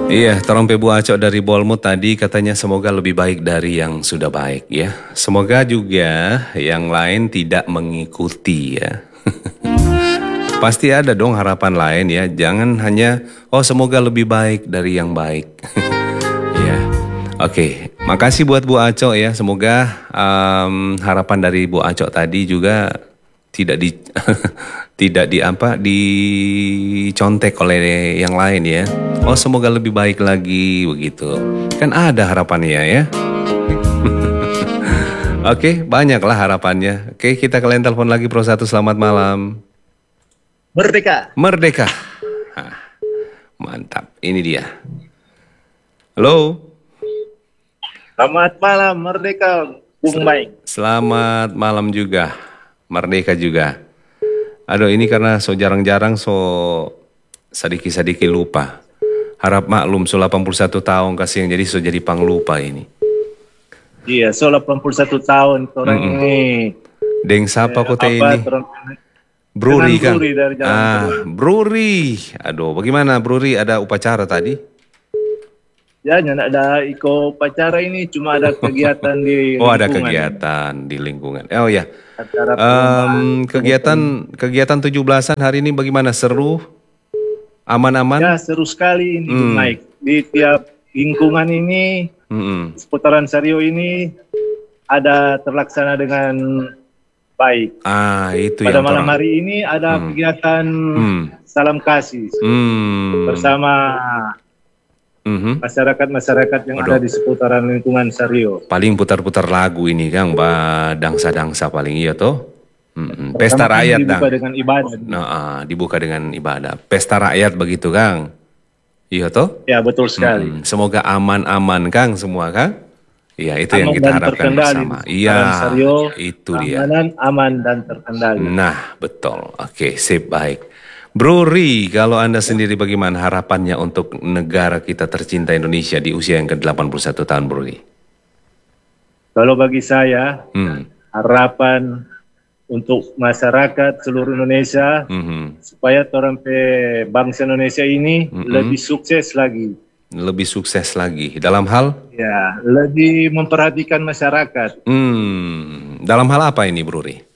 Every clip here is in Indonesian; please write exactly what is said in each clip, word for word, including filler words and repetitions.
Iya, terompe Bu Acok dari Bolmut tadi katanya semoga lebih baik dari yang sudah baik ya. Semoga juga yang lain tidak mengikuti ya. Pasti ada dong harapan lain ya. Jangan hanya oh semoga lebih baik dari yang baik. Ya. Oke, makasih buat Bu Acok ya. Semoga um, harapan dari Bu Acok tadi juga tidak di tidak di apa dicontek oleh yang lain ya. Oh semoga lebih baik lagi begitu. Kan ada harapannya ya. Oke, banyaklah harapannya. Oke, kita kalian telepon lagi Pro satu, selamat malam. Merdeka. Merdeka. Hah, mantap, ini dia. Halo. Selamat malam, Merdeka, Bung Mike. Selamat malam juga, Merdeka juga. Aduh, ini karena so jarang-jarang so sedikit-sedikit lupa. Harap maklum, so delapan puluh satu tahun kasih yang jadi so jadi panglupa ini. Iya, so delapan puluh satu tahun orang mm -mm. ini. Deng siapa eh, kota ini? Bruri kan? Bruri dari Jalan ah, Bruri. Aduh, bagaimana Bruri? Ada upacara tadi? Ya, nggak ada ikut upacara ini, cuma ada kegiatan di oh, lingkungan. Oh, ada kegiatan di lingkungan. Oh ya. Um, kegiatan kegiatan tujuh belasan hari ini bagaimana? Seru? Aman-aman? Ya, seru sekali ini, hmm. Mike. Di tiap lingkungan ini, hmm. seputaran Sario ini ada terlaksana dengan baik. Ah, itu Pada yang malam orang... hari ini ada hmm. kegiatan hmm. salam kasih hmm. bersama masyarakat-masyarakat hmm. yang Aduh. ada di seputaran lingkungan Sario. Paling putar-putar lagu ini, Kang, dangsa-dangsa paling iya toh. Hmm. Pesta rakyat, dibuka Dang. dengan ibadah. Nah, uh, dibuka dengan ibadah. Pesta rakyat begitu, Kang. Iya toh? Ya, betul sekali. Hmm. Semoga aman-aman, Kang, semua, Kang. Iya, itu aman yang kita harapkan bersama. Iya, itu dia. Amanan, aman dan terkendali. Nah, betul. Oke, sip, baik. Bro Ri, kalau Anda sendiri bagaimana harapannya untuk negara kita tercinta Indonesia di usia yang ke delapan puluh satu tahun, Bro Ri? Kalau bagi saya, hmm. harapan untuk masyarakat seluruh Indonesia, mm-hmm. supaya orang bangsa Indonesia ini mm-hmm. lebih sukses lagi. Lebih sukses lagi dalam hal? Ya, lebih memperhatikan masyarakat. Hmm, dalam hal apa ini, Bro Ri?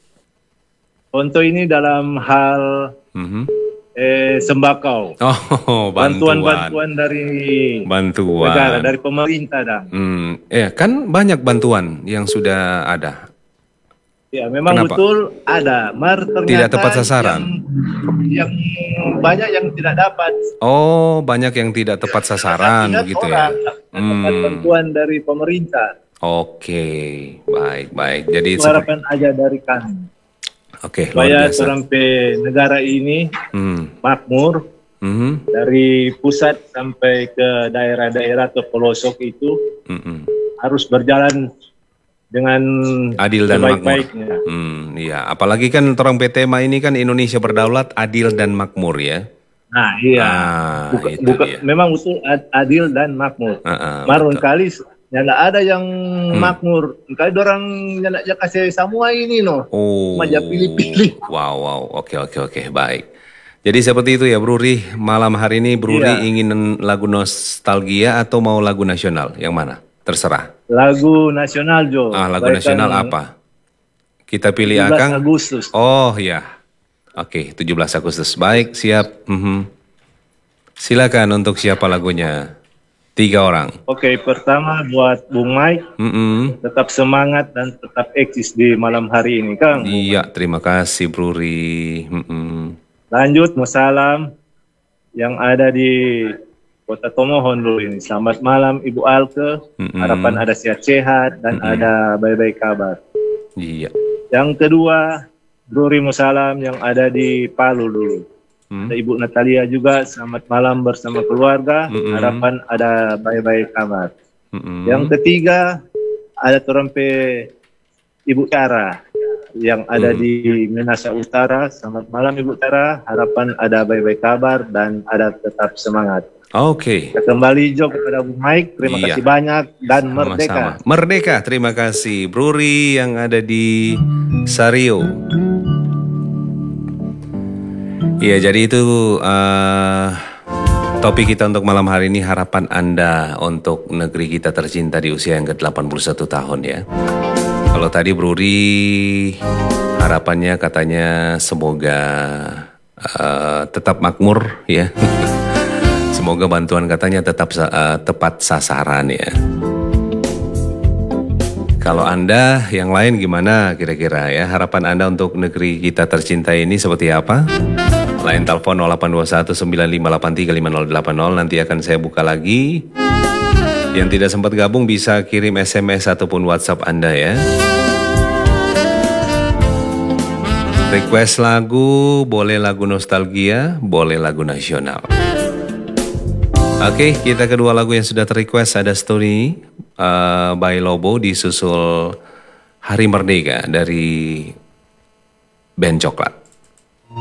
Untuk ini dalam hal mm-hmm. eh, sembakau. Oh, bantuan-bantuan dari bantuan negara, dari pemerintah, dah. Hmm, ya kan banyak bantuan yang sudah ada. Ya, memang Kenapa? betul ada, mar tidak tepat sasaran. Yang, yang banyak yang tidak dapat. Oh, banyak yang tidak tepat sasaran tidak begitu orang, ya. Hmm. Bantuan dari pemerintah. Oke, baik baik. Jadi harapan seperti... aja dari kami. Oke, supaya sampai negara ini hmm. makmur hmm. dari pusat sampai ke daerah-daerah atau pelosok itu hmm. harus berjalan dengan adil dan makmur. Hmm, iya, apalagi kan orang P T M A ini kan Indonesia berdaulat, adil dan makmur ya. Nah, iya. Ah, buka, buka, memang usul adil dan makmur. Uh, uh, Marun kali nyala ada yang hmm. makmur. Kali orang nyala ya kasih semua ini no. Oh. Maja pilih-pilih. Wow, wow. Oke, oke, oke. Baik. Jadi seperti itu ya, Bro Ri. Malam hari ini Bro Ri iya. ingin lagu nostalgia atau mau lagu nasional? Yang mana? Terserah. Lagu nasional, Jo. Ah, lagu Baik nasional apa? Kita pilih Akang. tujuh belas Agustus. Oh, ya. Oke, tujuh belas Agustus. Baik, siap. Mm-hmm. Silakan untuk siapa lagunya? Tiga orang. Oke, pertama buat Bung Mike. Mm-hmm. Tetap semangat dan tetap eksis di malam hari ini, Kang. Iya, terima kasih, Bro Ri. Mm-hmm. Lanjut, mau salam yang ada di Kota Tomohon dulu ini. Selamat malam Ibu Alke, mm-hmm. harapan ada sehat-sehat dan mm-hmm. ada baik-baik kabar. Iya. Yang kedua, Bro Rimo Salam yang ada di Palu dulu. Mm-hmm. Ada Ibu Natalia juga, selamat malam bersama keluarga, mm-hmm. harapan ada baik-baik kabar. Mm-hmm. Yang ketiga, ada Torompe Ibu Tara yang ada mm-hmm. di Minasa Utara. Selamat malam Ibu Tara, harapan ada baik-baik kabar dan ada tetap semangat. Oke. Okay. Kembali Jo kepada Bu Mike. Terima iya. kasih banyak dan Sama-sama. Merdeka. Merdeka. Terima kasih Bro Ri yang ada di Sario. Iya, jadi itu uh, Topik kita untuk malam hari ini, harapan Anda untuk negeri kita tercinta di usia yang ke delapan puluh satu tahun ya. Kalau tadi Bro Ri harapannya katanya semoga uh, tetap makmur ya. Semoga bantuan katanya tetap uh, tepat sasaran ya. Kalau Anda yang lain gimana kira-kira ya? Harapan Anda untuk negeri kita tercinta ini seperti apa? Lain telepon nol delapan dua satu sembilan lima delapan tiga lima nol delapan nol, nanti akan saya buka lagi. Yang tidak sempat gabung bisa kirim S M S ataupun WhatsApp Anda ya. Request lagu, boleh lagu nostalgia, boleh lagu nasional. Oke, kita kedua lagu yang sudah terrequest ada Story uh, by Lobo disusul Hari Merdeka dari Band Coklat.